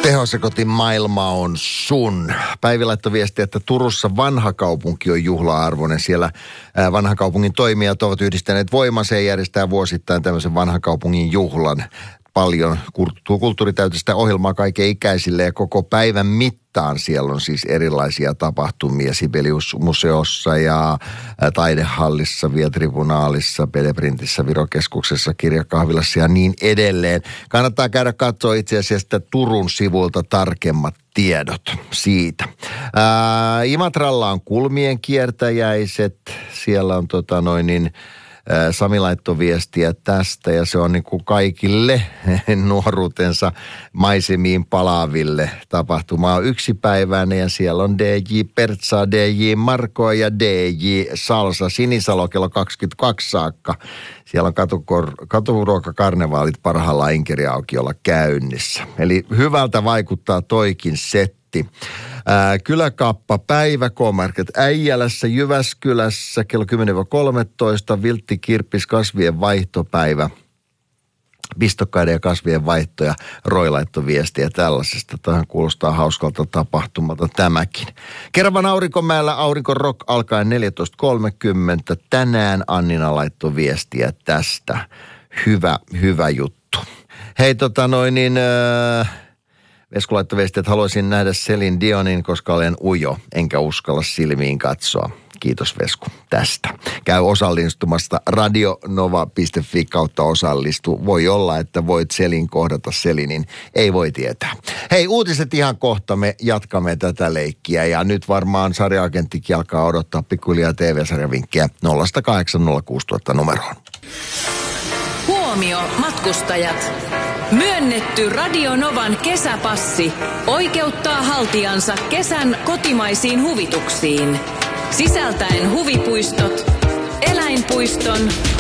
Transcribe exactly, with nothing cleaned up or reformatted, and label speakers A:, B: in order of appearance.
A: Tehosekotin maailma on sun. Päivi laittoi viestiä, että Turussa Vanhakaupunki on juhla-arvoinen. Siellä Vanhakaupungin toimijat ovat yhdistäneet voimansa ja järjestää vuosittain tämmöisen Vanhakaupungin juhlan. Paljon kulttuuritäytöistä ohjelmaa kaiken ikäisille ja koko päivän mittaan siellä on siis erilaisia tapahtumia Sibelius-museossa ja Taidehallissa, Vietribunaalissa, Peleprintissä, Virokeskuksessa, Kirjakahvilassa ja niin edelleen. Kannattaa käydä katsoa itse asiassa Turun sivulta tarkemmat tiedot siitä. Ää, Imatralla on kulmien kiertäjäiset, siellä on tota noin niin Sami laittoi viestiä tästä ja se on niin kuin kaikille nuoruutensa maisemiin palaaville tapahtuma on yksipäiväinen ja siellä on D J Pertsa, D J Marko ja D J Salsa Sinisalo kello kaksikymmentäkaksi saakka. Siellä on katukor- katuruokakarnevaalit parhaillaan Inkeriaukiolla käynnissä. Eli hyvältä vaikuttaa toikin setti. Ää, kyläkauppa päivä, K-Market Äijälässä, Jyväskylässä kello kymmenen kolmetoista, Viltti Kirppis kasvien vaihtopäivä, pistokkaiden ja kasvien vaihtoja, Roy laittoi viestiä tällaisesta. Tähän kuulostaa hauskalta tapahtumalta tämäkin. Keravan Aurinkomäellä Aurinko Rock alkaa neljätoista kolmekymmentä. Tänään Annina laittoi viestiä tästä. Hyvä, hyvä juttu. Hei tota noin niin... Äh, Vesku laittoi viestiä, että haluaisin nähdä Celine Dionin, koska olen ujo, enkä uskalla silmiin katsoa. Kiitos Vesku tästä. Käy osallistumasta radionova piste fi kautta osallistu. Voi olla, että voit Selin kohdata Selinin. Ei voi tietää. Hei, uutiset ihan kohta. Me jatkamme tätä leikkiä. Ja nyt varmaan sarja-agenttikin alkaa odottaa pikkuhiljaa T V-sarjavinkkejä nolla kahdeksan nolla kuusi tuhatta numeroon.
B: Huomio matkustajat. Myönnetty Radio Novan kesäpassi oikeuttaa haltijansa kesän kotimaisiin huvituksiin. Sisältäen huvipuistot, eläinpuiston,